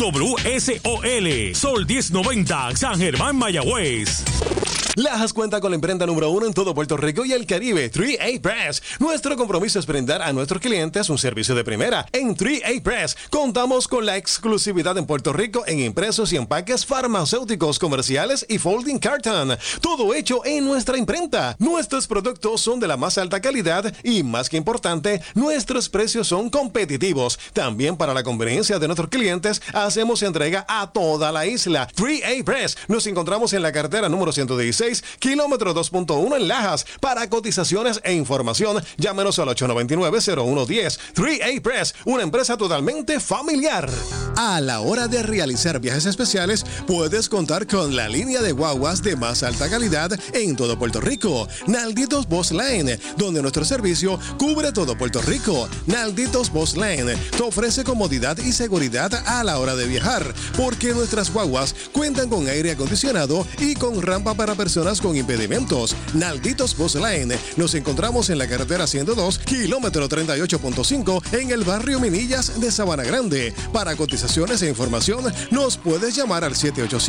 WSOL, Sol 1090, San Germán, Mayagüez. Lajas cuenta con la imprenta número 1 en todo Puerto Rico y el Caribe, 3A Press. Nuestro compromiso es brindar a nuestros clientes un servicio de primera. En 3A Press contamos con la exclusividad en Puerto Rico en impresos y empaques farmacéuticos, comerciales y folding carton. Todo hecho en nuestra imprenta. Nuestros productos son de la más alta calidad y, más que importante, nuestros precios son competitivos. También para la conveniencia de nuestros clientes, hacemos entrega a toda la isla. 3A Press. Nos encontramos en la carretera número 116, kilómetro 2.1 en Lajas. Para cotizaciones e información, llámenos al 899-0110. 3A Press, una empresa totalmente familiar. A la hora de realizar viajes especiales, puedes contar con la línea de guaguas de más alta calidad en todo Puerto Rico. Nalditos Bus Lane, donde nuestro servicio cubre todo Puerto Rico. Nalditos Bus Lane te ofrece comodidad y seguridad a la hora de viajar, porque nuestras guaguas cuentan con aire acondicionado y con rampa para personas con impedimentos. Nalditos Bus Lane. Nos encontramos en la carretera 102, kilómetro 38.5, en el barrio Minillas de Sabana Grande. Para cotizaciones e información, nos puedes llamar al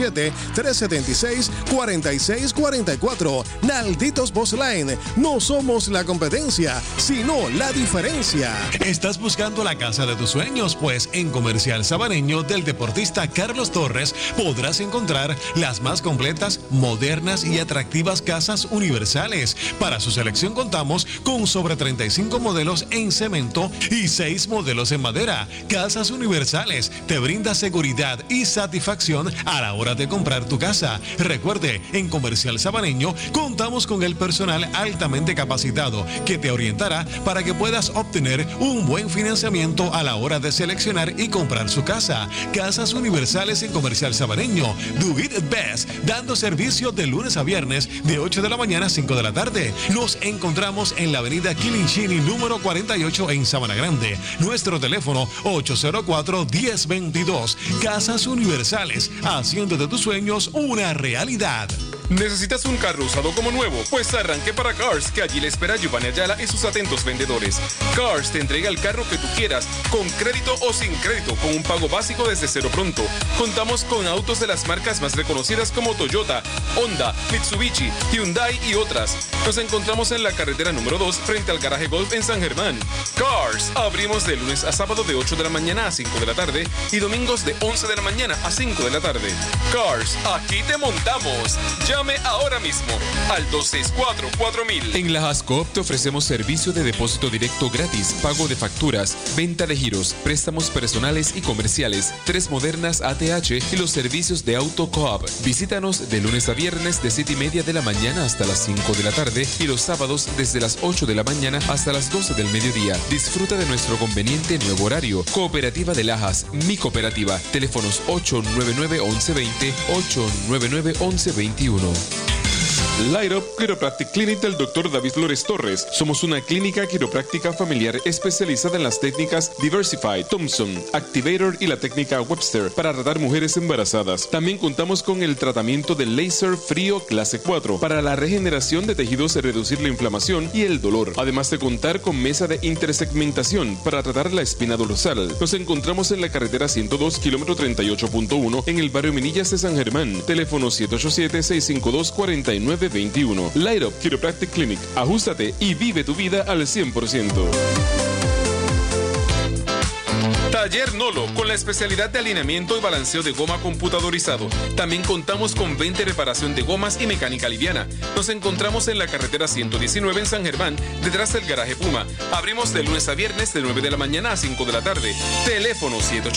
787-376-4644. Nalditos Bus Lane. No somos la competencia, sino la diferencia. ¿Estás buscando la casa de tus sueños? Pues en Comercial Sabaneño del deportista Carlos Torres podrás encontrar las más completas, modernas y atractivas casas universales. Para su selección contamos con sobre 35 modelos en cemento y 6 modelos en madera. Casas Universales te brinda seguridad y satisfacción a la hora de comprar tu casa. Recuerde, en Comercial Sabaneño contamos con el personal altamente capacitado que te orientará para que puedas obtener un buen financiamiento a la hora de seleccionar y comprar su casa. Casas Universales en Comercial Sabaneño. Do it best, dando servicio de lunes a viernes de 8 de la mañana a 5 de la tarde. Nos encontramos en la avenida Kilinchini número 48 en Sabana Grande. Nuestro teléfono 804-1022. Casas Universales, haciendo de tus sueños una realidad. ¿Necesitas un carro usado como nuevo? Pues arranque para Cars, que allí le espera Giovanni Ayala y sus atentos vendedores. Cars te entrega el carro que tú quieras, con crédito o sin crédito, con un pago básico desde cero pronto. Contamos con autos de las marcas más reconocidas como Toyota, Honda, Mitsubishi, Hyundai y otras. Nos encontramos en la carretera número 2 frente al garaje Golf en San Germán. Cars, abrimos de lunes a sábado de 8 de la mañana a 5 de la tarde y domingos de 11 de la mañana a 5 de la tarde. Cars, aquí te montamos. Llame ahora mismo al 264-4000. En la Hascoop te ofrecemos servicio de depósito directo gratis, pago de facturas, venta de giros, préstamos personales y comerciales, 3 modernas ATH y los servicios de Auto Coop. Visítanos de lunes a viernes de 7:30 de la mañana hasta las 5 de la tarde y los sábados desde las 8 de la mañana hasta las 12 del mediodía. Disfruta de nuestro conveniente nuevo horario. Cooperativa de Lajas, mi cooperativa. Teléfonos 899-1120, 899-1121. Light Up Chiropractic Clinic del Dr. David Flores Torres. Somos una clínica quiropráctica familiar especializada en las técnicas Diversified, Thompson, Activator y la técnica Webster para tratar mujeres embarazadas. También contamos con el tratamiento de láser frío clase 4 para la regeneración de tejidos y reducir la inflamación y el dolor. Además de contar con mesa de intersegmentación para tratar la espina dorsal. Nos encontramos en la carretera 102, kilómetro 38.1 en el barrio Minillas de San Germán. Teléfono 787-652-4921. Light Up Chiropractic Clinic. Ajústate y vive tu vida al 100%. Taller Nolo, con la especialidad de alineamiento y balanceo de goma computadorizado. También contamos con venta y reparación de gomas y mecánica liviana. Nos encontramos en la carretera 119 en San Germán, detrás del garaje Puma. Abrimos de lunes a viernes de 9 de la mañana a 5 de la tarde. Teléfono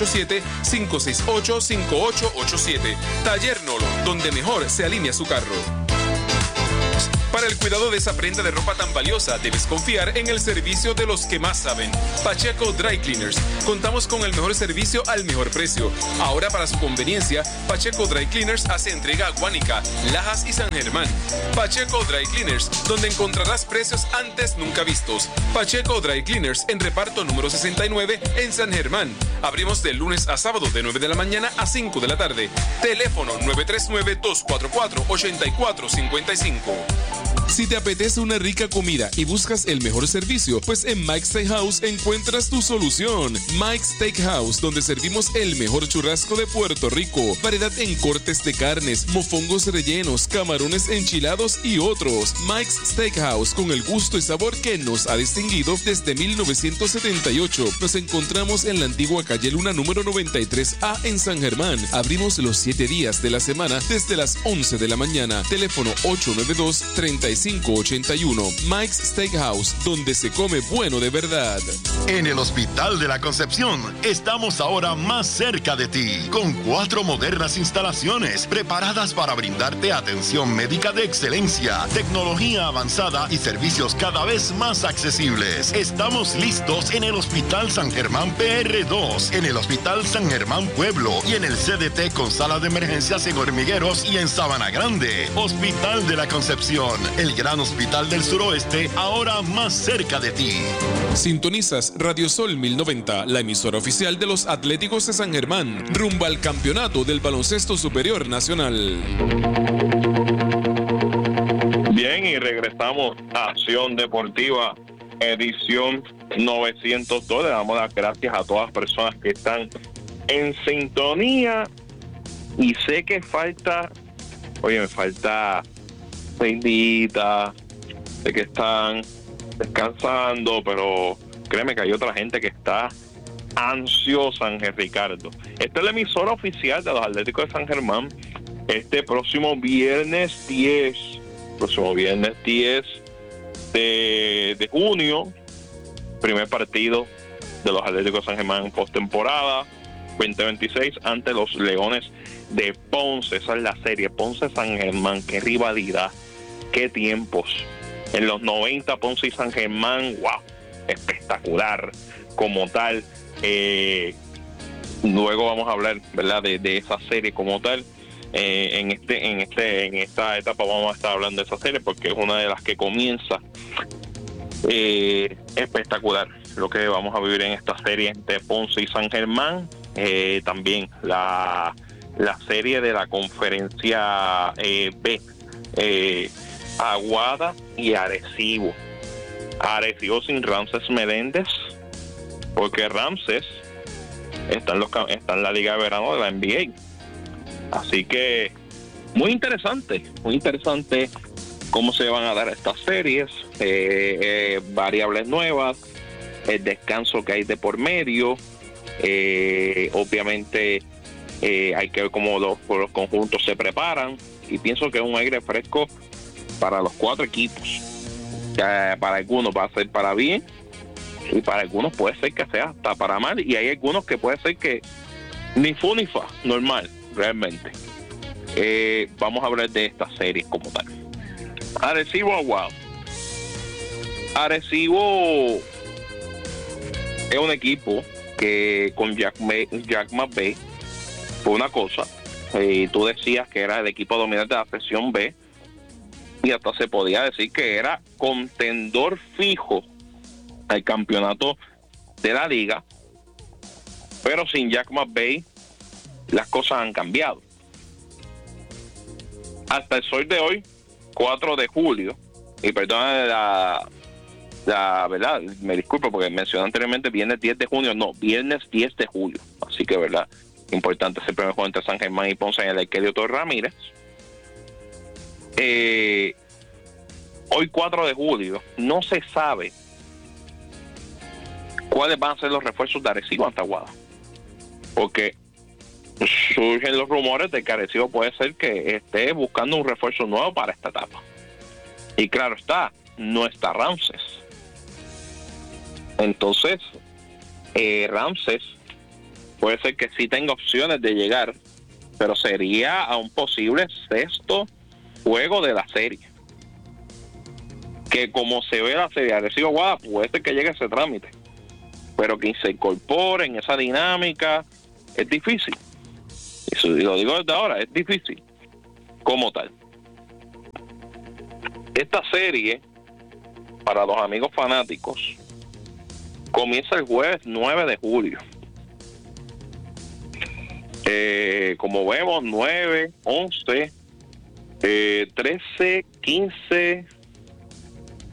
787-568-5887. Taller Nolo, donde mejor se alinea su carro. Para el cuidado de esa prenda de ropa tan valiosa, debes confiar en el servicio de los que más saben. Pacheco Dry Cleaners. Contamos con el mejor servicio al mejor precio. Ahora, para su conveniencia, Pacheco Dry Cleaners hace entrega a Guánica, Lajas y San Germán. Pacheco Dry Cleaners, donde encontrarás precios antes nunca vistos. Pacheco Dry Cleaners en reparto número 69 en San Germán. Abrimos de lunes a sábado de 9 de la mañana a 5 de la tarde. Teléfono 939-244-8455. Si te apetece una rica comida y buscas el mejor servicio, pues en Mike's Steakhouse encuentras tu solución. Mike's Steakhouse, donde servimos el mejor churrasco de Puerto Rico, variedad en cortes de carnes, mofongos rellenos, camarones enchilados y otros. Mike's Steakhouse, con el gusto y sabor que nos ha distinguido desde 1978. Nos encontramos en la antigua calle Luna número 93A en San Germán. Abrimos los 7 días de la semana desde las 11 de la mañana. Teléfono 892-3581. Mike's Steakhouse, donde se come bueno de verdad. En el Hospital de la Concepción estamos ahora más cerca de ti, con 4 modernas instalaciones preparadas para brindarte atención médica de excelencia, tecnología avanzada y servicios cada vez más accesibles. Estamos listos en el Hospital San Germán PR2, en el Hospital San Germán Pueblo y en el CDT con sala de emergencias en Hormigueros y en Sabana Grande. Hospital de la Concepción, el gran hospital del suroeste, ahora más cerca de ti. Sintonizas Radio Sol 1090, la emisora oficial de los Atléticos de San Germán, rumbo al campeonato del baloncesto superior nacional. Bien, y regresamos a Acción Deportiva, edición 902. Le damos las gracias a todas las personas que están en sintonía. Y sé que me falta 6 días, sé que están descansando, pero créeme que hay otra gente que está ansiosa, Ángel Ricardo. Esta es la emisora oficial de los Atléticos de San Germán. Este próximo viernes 10 de junio, primer partido de los Atléticos de San Germán en postemporada 2026 ante los Leones de Ponce. Esa es la serie Ponce-San Germán. Qué rivalidad, qué tiempos. En los 90 Ponce y San Germán, wow, espectacular como tal. Luego vamos a hablar, ¿verdad?, de esa serie como tal. En esta etapa vamos a estar hablando de esa serie porque es una de las que comienza. Espectacular lo que vamos a vivir en esta serie de Ponce y San Germán. También la serie de la conferencia B, Aguada y Arecibo sin Ramses Meléndez, porque Ramses está en la Liga de Verano de la NBA. Así que muy interesante cómo se van a dar estas series, variables nuevas, el descanso que hay de por medio. Obviamente hay que ver cómo los conjuntos se preparan, y pienso que es un aire fresco para los 4 equipos. Para algunos va a ser para bien y para algunos puede ser que sea hasta para mal, y hay algunos que puede ser que ni fu ni fa, normal realmente. Vamos a hablar de esta serie como tal. Arecibo Aguado. Arecibo es un equipo que con Jack McVay fue una cosa, tú decías que era el equipo dominante de la sección B, y hasta se podía decir que era contendor fijo al campeonato de la liga, pero sin Jack McVay las cosas han cambiado. Hasta el sol de hoy, 4 de julio, y perdón la verdad, me disculpo porque mencioné anteriormente viernes 10 de junio, no, viernes 10 de julio, así que verdad, importante ese primer juego entre San Germán y Ponce en el Elquedio Torres Ramírez. Hoy 4 de julio no se sabe cuáles van a ser los refuerzos de Arecibo ante Aguada, porque surgen los rumores de que Arecibo puede ser que esté buscando un refuerzo nuevo para esta etapa, y claro está, no está Ramses. Entonces Ramses puede ser que sí tenga opciones de llegar, pero sería a un posible 6º juego de la serie, que como se ve la serie Arecibo Aguada, puede ser que llegue ese trámite, pero que se incorpore en esa dinámica es difícil. Eso, y lo digo desde ahora, es difícil como tal. Esta serie, para los amigos fanáticos, comienza el jueves 9 de julio. Como vemos, 9, 11, 13, 15,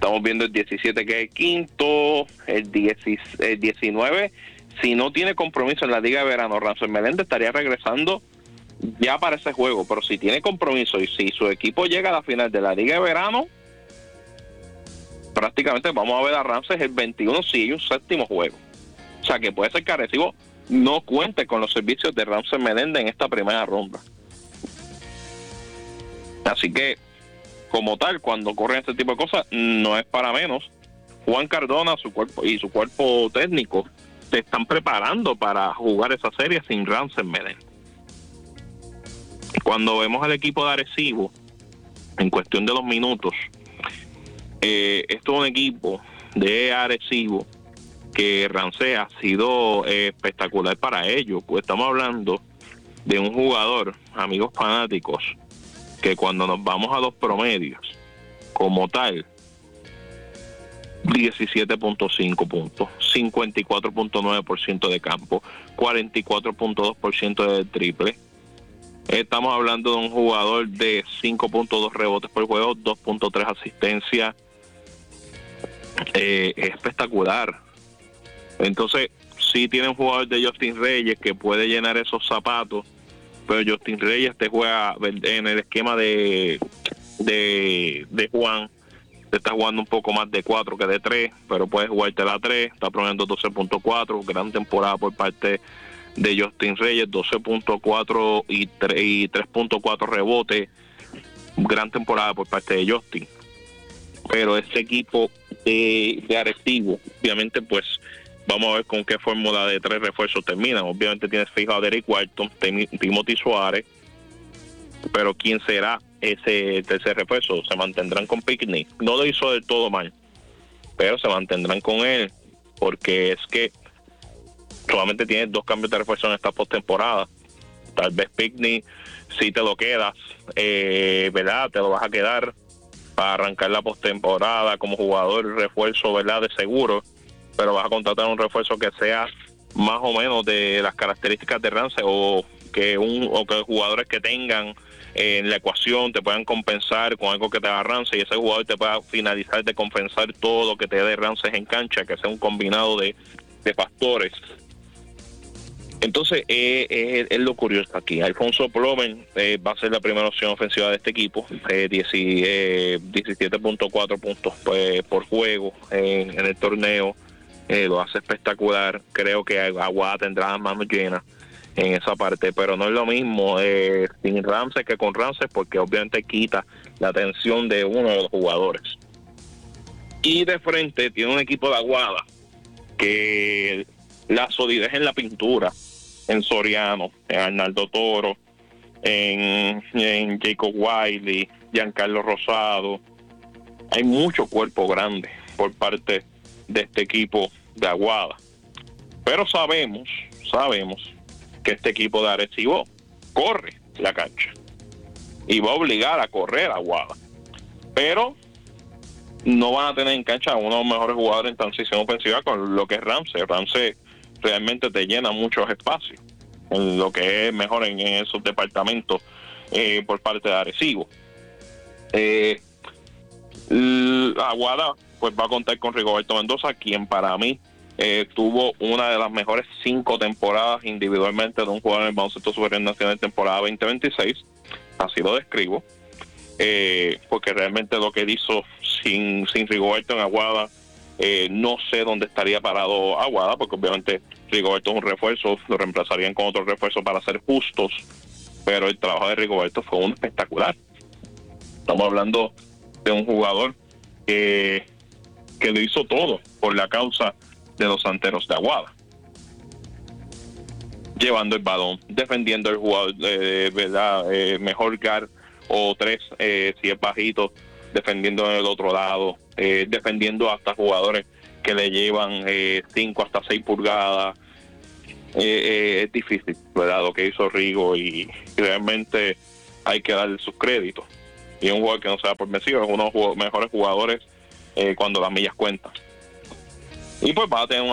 Estamos viendo el 17 que es el quinto, el 19. Si no tiene compromiso en la Liga de Verano, Ramsés Meléndez estaría regresando ya para ese juego. Pero si tiene compromiso y si su equipo llega a la final de la Liga de Verano, prácticamente vamos a ver a Ramsés el 21 si hay un séptimo juego. O sea que puede ser que Arecibo no cuente con los servicios de Ramsés Meléndez en esta primera ronda. Así que, como tal, cuando ocurren este tipo de cosas, no es para menos. Juan Cardona, su cuerpo técnico, se están preparando para jugar esa serie sin Ramsés Meléndez. Cuando vemos al equipo de Arecibo, en cuestión de los minutos, esto es un equipo de Arecibo que Ramsés ha sido espectacular para ellos. Pues estamos hablando de un jugador, amigos fanáticos, que cuando nos vamos a los promedios, como tal, 17.5 puntos, 54.9% de campo, 44.2% de triple. Estamos hablando de un jugador de 5.2 rebotes por juego, 2.3 asistencias. Espectacular. Entonces, sí tiene un jugador de Justin Reyes que puede llenar esos zapatos, pero Justin Reyes te juega en el esquema de Juan. Te está jugando un poco más de 4 que de 3, pero puedes jugarte la 3. Está promediando 12.4, gran temporada por parte de Justin Reyes, 12.4 y 3.4 rebotes, gran temporada por parte de Justin. Pero este equipo de Arecibo, obviamente, pues vamos a ver con qué fórmula de 3 refuerzos terminan. Obviamente tienes fijado a Derek Walton, Timothy Suárez, pero ¿quién será ese tercer refuerzo? Se mantendrán con Picnic. No lo hizo del todo mal, pero se mantendrán con él, porque es que solamente tienes 2 cambios de refuerzo en esta postemporada. Tal vez Picnic, si te lo quedas, ¿verdad? Te lo vas a quedar para arrancar la postemporada como jugador refuerzo, ¿verdad? De seguro, pero vas a contratar un refuerzo que sea más o menos de las características de Ramsés, o que jugadores que tengan en la ecuación te puedan compensar con algo que te haga Ramsés, y ese jugador te pueda finalizar de compensar todo lo que te dé Ramsés en cancha, que sea un combinado de factores. Entonces, es lo curioso aquí. Alfonso Plomen va a ser la primera opción ofensiva de este equipo, 17.4 puntos por juego en el torneo. Lo hace espectacular. Creo que Aguada tendrá las manos llenas en esa parte, pero no es lo mismo sin Ramsés que con Ramsés, porque obviamente quita la atención de uno de los jugadores. Y de frente tiene un equipo de Aguada que la solidez en la pintura, en Soriano, en Arnaldo Toro, en Jacob Wiley, Giancarlo Rosado. Hay mucho cuerpo grande por parte de este equipo de Aguada, pero sabemos que este equipo de Arecibo corre la cancha y va a obligar a correr a Aguada, pero no van a tener en cancha a uno de los mejores jugadores en transición ofensiva con lo que es Ramsés. Ramsés realmente te llena muchos espacios, en lo que es mejor en esos departamentos por parte de Arecibo. Aguada pues va a contar con Rigoberto Mendoza, quien para mí tuvo una de las mejores 5 temporadas individualmente de un jugador en el baloncesto superior nacional en temporada 2026, así lo describo, porque realmente lo que él hizo sin Rigoberto en Aguada, no sé dónde estaría parado Aguada, porque obviamente Rigoberto es un refuerzo, lo reemplazarían con otro refuerzo para ser justos, pero el trabajo de Rigoberto fue un espectacular. Estamos hablando de un jugador que lo hizo todo por la causa de los Santeros de Aguada, llevando el balón, defendiendo el jugador, verdad, mejor guard o 3 si es bajito, defendiendo en el otro lado, defendiendo hasta jugadores que le llevan 5 hasta 6 pulgadas. Es difícil, ¿verdad? Lo que hizo Rigo, y realmente hay que darle sus créditos. Y un jugador que no se da por vencido, es uno de los mejores jugadores cuando las millas cuentan. Y pues va a tener